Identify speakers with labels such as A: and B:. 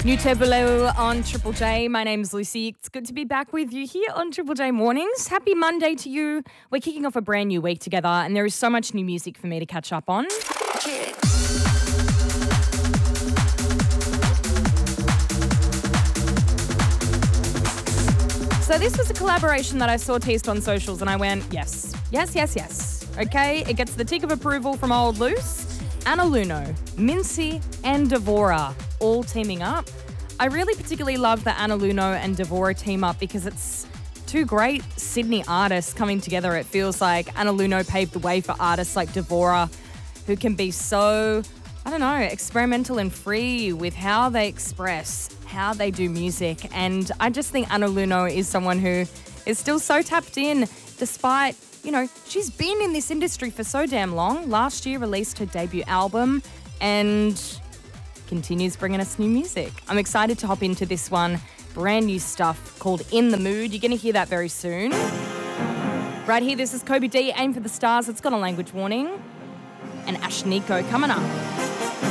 A: New Tebolo on Triple J. My name's Lucy. It's good to be back with you here on Triple J Mornings. Happy Monday to you. We're kicking off a brand new week together and there is so much new music for me to catch up on. So this was a collaboration that I saw teased on socials and I went, yes. Okay, it gets the tick of approval from Old Loose. Anna Luno, Mincy and Devora all teaming up. I really particularly love that Anna Luno and Devora team up because it's two great Sydney artists coming together. It feels like Anna Luno paved the way for artists like Devora who can be so, experimental and free with how they express, how they do music. And I just think Anna Luno is someone who is still so tapped in despite, she's been in this industry for so damn long. Last year released her debut album and continues bringing us new music. I'm excited to hop into this one. Brand new stuff called In the Mood. You're going to hear that very soon. Right here, this is Kobe D, Aim for the Stars. It's got a language warning. And Ash Nico coming up.